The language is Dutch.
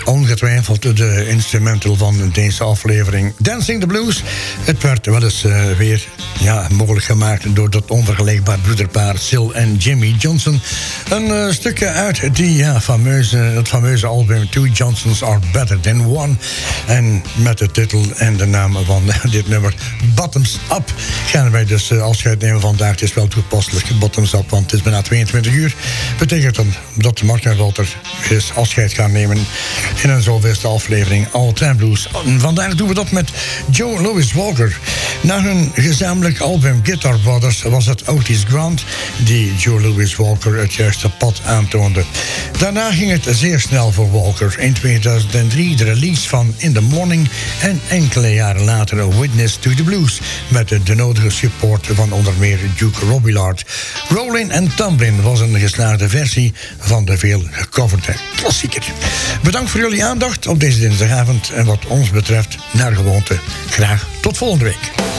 ongetwijfeld de instrumental van deze aflevering. Dancing the Blues. Het werd wel eens weer mogelijk gemaakt door dat onvergelijkbaar broederpaar Sil en Jimmy Johnson. Een stukje uit dat fameuze album Two Johnsons Are Better Than One. En met de titel en de naam van dit nummer Bottoms Up gaan wij dus afscheid nemen vandaag. Het is wel toepasselijk, Bottoms Up, want het is bijna 22 uur. Betekent dan dat Mark en Walter dus afscheid gaan nemen in een zoveelste aflevering All Time Blues. Vandaag doen we dat met Joe Louis Walker. Na hun gezamenlijk album Guitar Brothers was het Otis Grant die Joe Louis Walker het juiste pad aantoonde. Daarna ging het zeer snel voor Walker. In 2003 de release van In the Morning en enkele jaren later Witness to the Blues met de nodige support van onder meer Duke Robillard. Rollin' and Tumblin' was een geslaagde versie van de veel gecoverde klassieker. Bedankt voor jullie aandacht op deze dinsdagavond en wat ons betreft naar gewoonte graag tot volgende week.